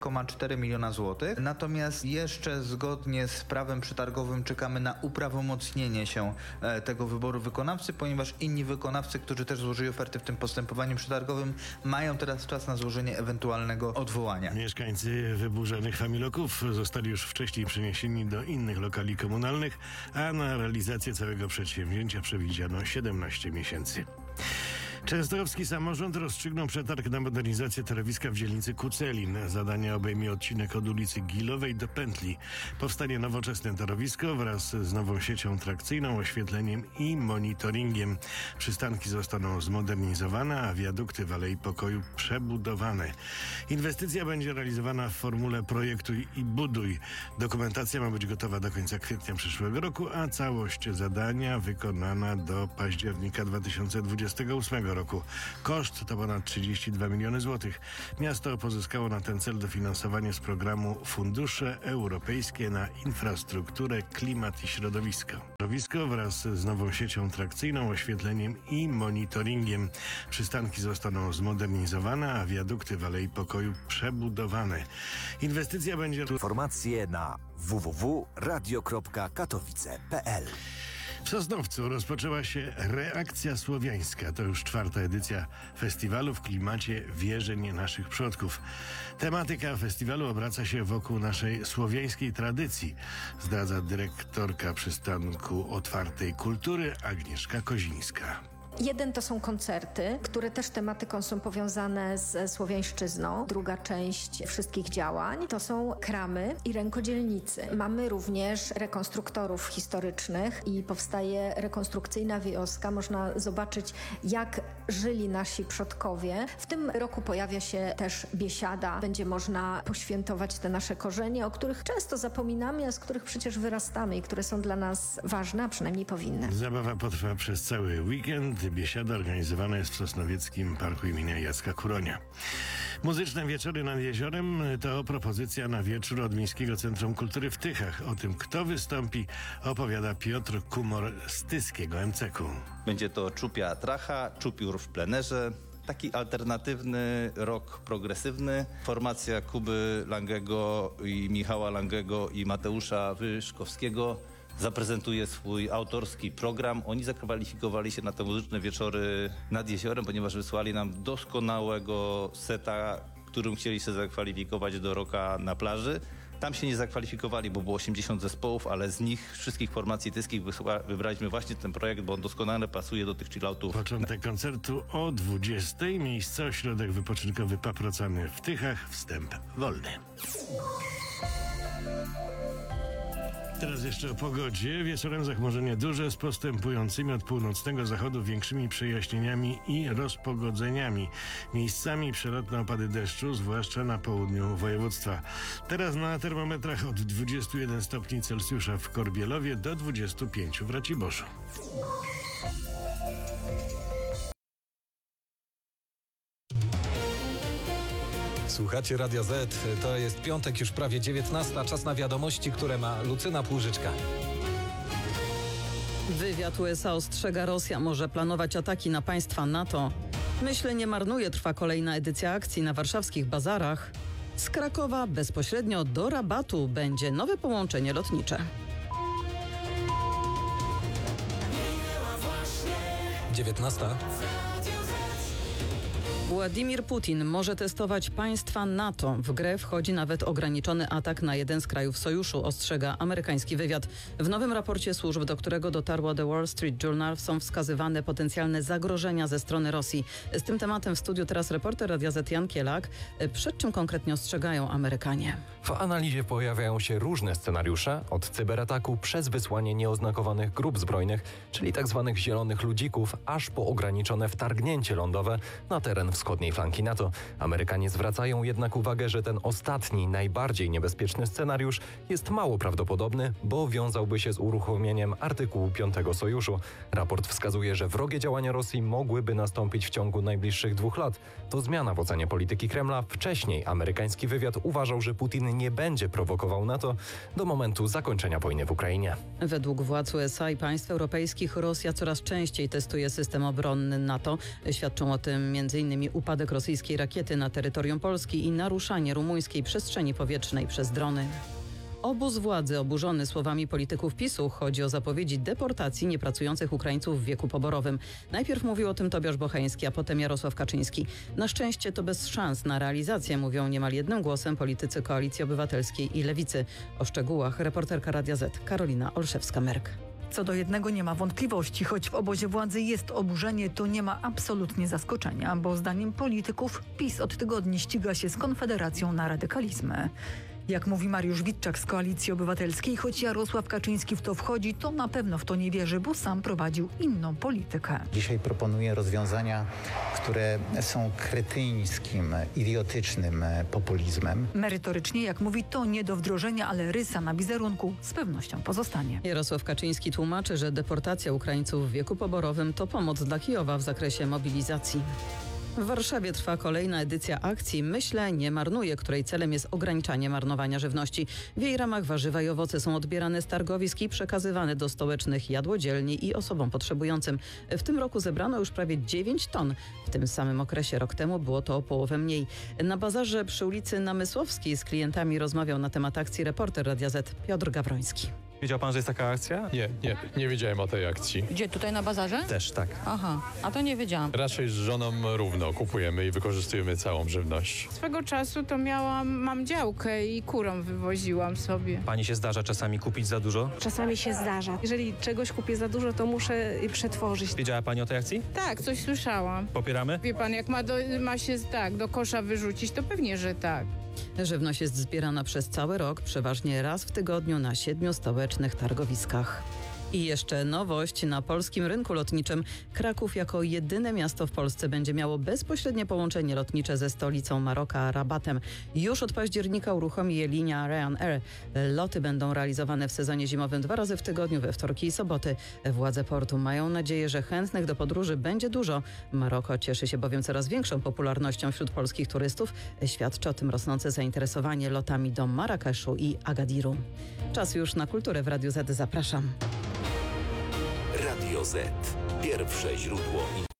4 miliona złotych. Natomiast jeszcze zgodnie z prawem przetargowym czekamy na uprawomocnienie się tego wyboru wykonawcy, ponieważ inni wykonawcy, którzy też złożyli oferty w tym postępowaniu przetargowym, mają teraz czas na złożenie ewentualnego odwołania. Mieszkańcy wyburzonych Familoków zostali już wcześniej przeniesieni do innych lokali komunalnych, a na realizację całego przedsięwzięcia przewidziano 17 miesięcy. Częstochowski samorząd rozstrzygnął przetarg na modernizację torowiska w dzielnicy Kucelin. Zadanie obejmie odcinek od ulicy Gilowej do Pętli. Powstanie nowoczesne torowisko wraz z nową siecią trakcyjną, oświetleniem i monitoringiem. Przystanki zostaną zmodernizowane, a wiadukty w Alei Pokoju przebudowane. Inwestycja będzie realizowana w formule projektuj i buduj. Dokumentacja ma być gotowa do końca kwietnia przyszłego roku, a całość zadania wykonana do października 2028 roku. Koszt to ponad 32 miliony złotych. Miasto pozyskało na ten cel dofinansowanie z programu Fundusze Europejskie na infrastrukturę, klimat i środowisko. Torowisko wraz z nową siecią trakcyjną, oświetleniem i monitoringiem. Przystanki zostaną zmodernizowane, a wiadukty w Alei Pokoju przebudowane. Inwestycja będzie... Informacje na www.radio.katowice.pl. W Sosnowcu rozpoczęła się Reakcja Słowiańska. To już 4. edycja festiwalu w klimacie wierzeń naszych przodków. Tematyka festiwalu obraca się wokół naszej słowiańskiej tradycji, zdradza dyrektorka przystanku Otwartej Kultury Agnieszka Kozińska. Jeden to są koncerty, które też tematyką są powiązane ze słowiańszczyzną. Druga część wszystkich działań to są kramy i rękodzielnicy. Mamy również rekonstruktorów historycznych i powstaje rekonstrukcyjna wioska. Można zobaczyć, jak żyli nasi przodkowie. W tym roku pojawia się też biesiada. Będzie można poświętować te nasze korzenie, o których często zapominamy, a z których przecież wyrastamy i które są dla nas ważne, a przynajmniej powinny. Zabawa potrwa przez cały weekend. Biesiada organizowana jest w Sosnowieckim Parku imienia Jacka Kuronia. Muzyczne wieczory nad jeziorem to propozycja na wieczór od Miejskiego Centrum Kultury w Tychach. O tym, kto wystąpi, opowiada Piotr Kumor z Tyskiego MCK-u. Będzie to Czupia Tracha, Czupiór w plenerze. Taki alternatywny rock progresywny. Formacja Kuby Langego i Michała Langego i Mateusza Wyszkowskiego zaprezentuje swój autorski program. Oni zakwalifikowali się na te muzyczne wieczory nad jeziorem, ponieważ wysłali nam doskonałego seta, którym chcieli się zakwalifikować do rocka na plaży. Tam się nie zakwalifikowali, bo było 80 zespołów, ale z nich wszystkich formacji tyskich wybraliśmy właśnie ten projekt, bo on doskonale pasuje do tych chilloutów. Początek koncertu o 20. Miejsce ośrodek wypoczynkowy Paprocany w Tychach. Wstęp wolny. Teraz jeszcze o pogodzie. Wieczorem zachmurzenie duże z postępującymi od północnego zachodu większymi przejaśnieniami i rozpogodzeniami. Miejscami przelotne opady deszczu, zwłaszcza na południu województwa. Teraz na termometrach od 21 stopni Celsjusza w Korbielowie do 25 w Racibórzu. Słuchacie Radia Z. To jest piątek, już prawie 19. Czas na wiadomości, które ma Lucyna Płużyczka. Wywiad USA ostrzega, Rosja może planować ataki na państwa NATO. Myślę nie marnuje, trwa kolejna edycja akcji na warszawskich bazarach. Z Krakowa bezpośrednio do Rabatu będzie nowe połączenie lotnicze. 19. Władimir Putin może testować państwa NATO. W grę wchodzi nawet ograniczony atak na jeden z krajów sojuszu, ostrzega amerykański wywiad. W nowym raporcie służb, do którego dotarło The Wall Street Journal, są wskazywane potencjalne zagrożenia ze strony Rosji. Z tym tematem w studiu teraz reporter Radia Z Jan Kielak. Przed czym konkretnie ostrzegają Amerykanie? W analizie pojawiają się różne scenariusze, od cyberataku przez wysłanie nieoznakowanych grup zbrojnych, czyli tzw. zielonych ludzików, aż po ograniczone wtargnięcie lądowe na teren wschodniej flanki NATO. Amerykanie zwracają jednak uwagę, że ten ostatni, najbardziej niebezpieczny scenariusz jest mało prawdopodobny, bo wiązałby się z uruchomieniem artykułu 5 sojuszu. Raport wskazuje, że wrogie działania Rosji mogłyby nastąpić w ciągu najbliższych 2 lat. To zmiana w ocenie polityki Kremla. Wcześniej amerykański wywiad uważał, że Putin nie będzie prowokował NATO do momentu zakończenia wojny w Ukrainie. Według władz USA i państw europejskich Rosja coraz częściej testuje system obronny NATO. Świadczą o tym m.in. upadek rosyjskiej rakiety na terytorium Polski i naruszanie rumuńskiej przestrzeni powietrznej przez drony. Obóz władzy oburzony słowami polityków PiS-u. Chodzi o zapowiedzi deportacji niepracujących Ukraińców w wieku poborowym. Najpierw mówił o tym Tobiasz Bocheński, a potem Jarosław Kaczyński. Na szczęście to bez szans na realizację, mówią niemal jednym głosem politycy Koalicji Obywatelskiej i Lewicy. O szczegółach reporterka Radia Z Karolina Olszewska-Merk. Co do jednego nie ma wątpliwości, choć w obozie władzy jest oburzenie, to nie ma absolutnie zaskoczenia, bo zdaniem polityków PiS od tygodni ściga się z Konfederacją na radykalizmy. Jak mówi Mariusz Witczak z Koalicji Obywatelskiej, choć Jarosław Kaczyński w to wchodzi, to na pewno w to nie wierzy, bo sam prowadził inną politykę. Dzisiaj proponuję rozwiązania, które są kretyńskim, idiotycznym populizmem. Merytorycznie, jak mówi, to nie do wdrożenia, ale rysa na wizerunku z pewnością pozostanie. Jarosław Kaczyński tłumaczy, że deportacja Ukraińców w wieku poborowym to pomoc dla Kijowa w zakresie mobilizacji. W Warszawie trwa kolejna edycja akcji Myślę, nie marnuję, której celem jest ograniczanie marnowania żywności. W jej ramach warzywa i owoce są odbierane z targowisk i przekazywane do stołecznych jadłodzielni i osobom potrzebującym. W tym roku zebrano już prawie 9 ton. W tym samym okresie rok temu było to o połowę mniej. Na bazarze przy ulicy Namysłowskiej z klientami rozmawiał na temat akcji reporter Radia Z Piotr Gawroński. Wiedział pan, że jest taka akcja? Nie wiedziałem o tej akcji. Gdzie, tutaj na bazarze? Też, tak. Aha, a to nie wiedziałam. Raczej z żoną równo kupujemy i wykorzystujemy całą żywność. Swego czasu to mam działkę i kurą wywoziłam sobie. Pani się zdarza czasami kupić za dużo? Czasami się zdarza. Jeżeli czegoś kupię za dużo, to muszę przetworzyć. Wiedziała pani o tej akcji? Tak, coś słyszałam. Popieramy? Wie pan, jak ma się do kosza wyrzucić, to pewnie, że tak. Żywność jest zbierana przez cały rok, przeważnie raz w tygodniu na 7 stołecznych targowiskach. I jeszcze nowość na polskim rynku lotniczym. Kraków jako jedyne miasto w Polsce będzie miało bezpośrednie połączenie lotnicze ze stolicą Maroka, Rabatem. Już od października uruchomi je linia Ryanair. Loty będą realizowane w sezonie zimowym 2 razy w tygodniu, we wtorki i soboty. Władze portu mają nadzieję, że chętnych do podróży będzie dużo. Maroko cieszy się bowiem coraz większą popularnością wśród polskich turystów. Świadczy o tym rosnące zainteresowanie lotami do Marrakeszu i Agadiru. Czas już na kulturę w Radiu Z. Zapraszam. Radio Z. Pierwsze źródło